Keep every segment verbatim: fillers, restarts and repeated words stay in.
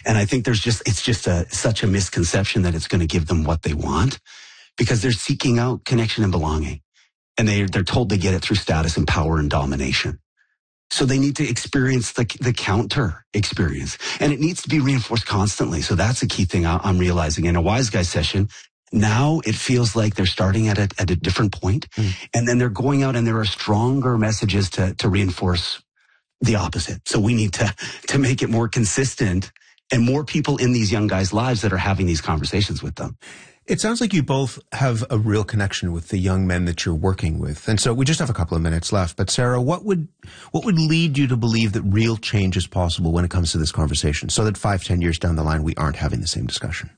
And I think there's just, it's just a, such a misconception that it's going to give them what they want because they're seeking out connection and belonging. And they, they're told they get it through status and power and domination. So they need to experience the, the counter experience. And it needs to be reinforced constantly. So that's a key thing I'm realizing in a Wise Guy session. Now it feels like they're starting at a, at a different point, mm. and then they're going out and there are stronger messages to, to reinforce the opposite. So we need to, to make it more consistent and more people in these young guys' lives that are having these conversations with them. It sounds like you both have a real connection with the young men that you're working with. And so we just have a couple of minutes left. But Sarah, what would what would lead you to believe that real change is possible when it comes to this conversation so that five, ten years down the line, we aren't having the same discussion?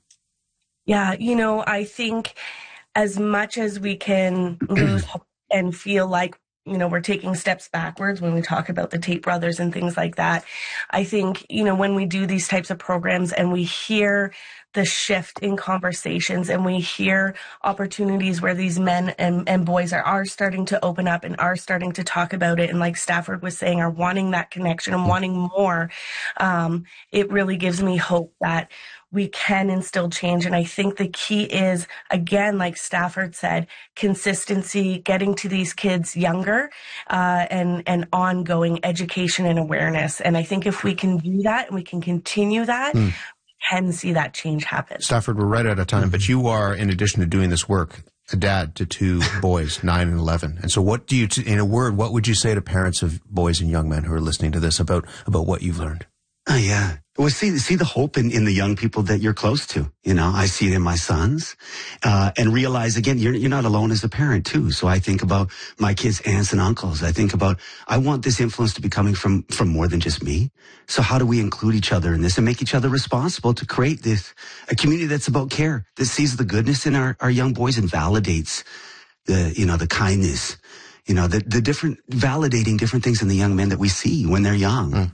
Yeah, you know, I think as much as we can lose hope and feel like, you know, we're taking steps backwards when we talk about the Tate brothers and things like that, I think, you know, when we do these types of programs and we hear the shift in conversations and we hear opportunities where these men and, and boys are, are starting to open up and are starting to talk about it. And like Stafford was saying, are wanting that connection and wanting more. Um, it really gives me hope that we can instill change. And I think the key is, again, like Stafford said, consistency, getting to these kids younger, uh, and, and ongoing education and awareness. And I think if we can do that and we can continue that, mm. can see that change happen. Stafford, we're right out of time, but you are, in addition to doing this work, a dad to two boys, nine and eleven. And so what do you, in a word, what would you say to parents of boys and young men who are listening to this about, about what you've learned? Oh, yeah. Well, see, see the hope in, in the young people that you're close to. You know, I see it in my sons, uh, and realize again, you're, you're not alone as a parent too. So I think about my kids' aunts and uncles. I think about, I want this influence to be coming from, from more than just me. So how do we include each other in this and make each other responsible to create this, a community that's about care, that sees the goodness in our, our young boys and validates the, you know, the kindness, you know, the, the different, validating different things in the young men that we see when they're young. Mm.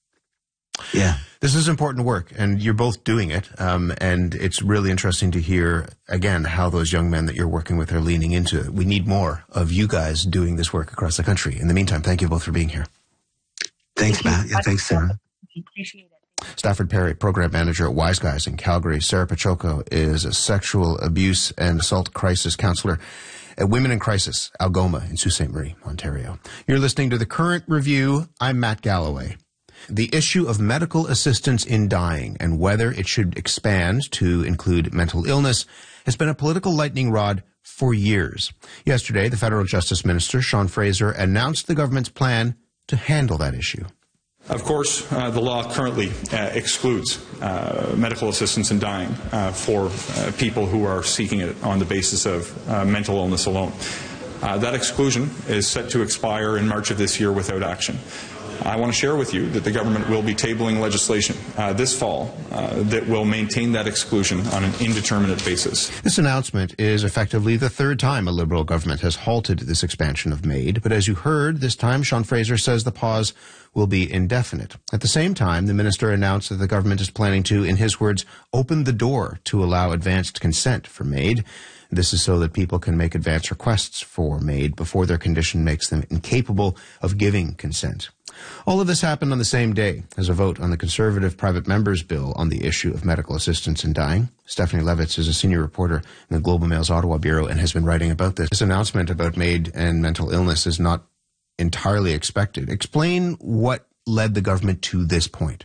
Yeah. This is important work, and you're both doing it, um, and it's really interesting to hear, again, how those young men that you're working with are leaning into it. We need more of you guys doing this work across the country. In the meantime, thank you both for being here. Thanks, Matt. Yeah, thanks, Sarah. Appreciate it. Stafford Perry, Program Manager at Wise Guys in Calgary. Sarah Pachoco is a sexual abuse and assault crisis counselor at Women in Crisis, Algoma in Sault Ste. Marie, Ontario. You're listening to The Current Review. I'm Matt Galloway. The issue of medical assistance in dying and whether it should expand to include mental illness has been a political lightning rod for years. Yesterday, the Federal Justice Minister, Sean Fraser, announced the government's plan to handle that issue. Of course, uh, the law currently uh, excludes uh, medical assistance in dying uh, for uh, people who are seeking it on the basis of uh, mental illness alone. Uh, that exclusion is set to expire in March of this year without action. I want to share with you that the government will be tabling legislation uh, this fall uh, that will maintain that exclusion on an indeterminate basis. This announcement is effectively the third time a Liberal government has halted this expansion of MAID. But as you heard, this time Sean Fraser says the pause will be indefinite. At the same time, the minister announced that the government is planning to, in his words, open the door to allow advanced consent for MAID. This is so that people can make advance requests for MAID before their condition makes them incapable of giving consent. All of this happened on the same day as a vote on the Conservative Private Members Bill on the issue of medical assistance in dying. Stephanie Levitz is a senior reporter in the Globe and Mail's Ottawa Bureau and has been writing about this. This announcement about MAID and mental illness is not entirely expected. Explain what led the government to this point.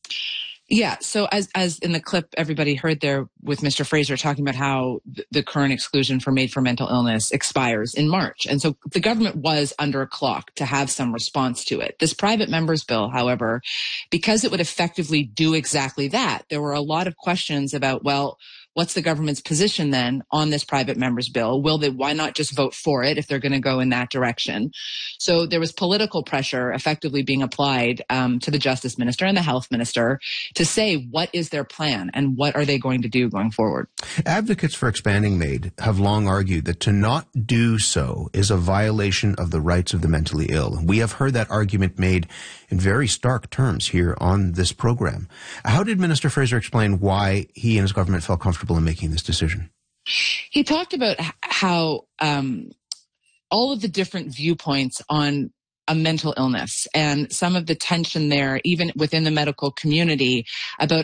Yeah. So as as in the clip everybody heard there with Mister Fraser talking about how th- the current exclusion for MAID for mental illness expires in March. And so the government was under a clock to have some response to it. This private members bill, however, because it would effectively do exactly that, there were a lot of questions about, well, what's the government's position then on this private members bill? Will they, why not just vote for it if they're going to go in that direction? So there was political pressure effectively being applied um, to the Justice Minister and the Health Minister to say what is their plan and what are they going to do going forward. Advocates for expanding MAID have long argued that to not do so is a violation of the rights of the mentally ill. We have heard that argument made in very stark terms here on this program. How did Minister Fraser explain why he and his government felt comfortable in making this decision? He talked about how um, all of the different viewpoints on a mental illness and some of the tension there, even within the medical community, about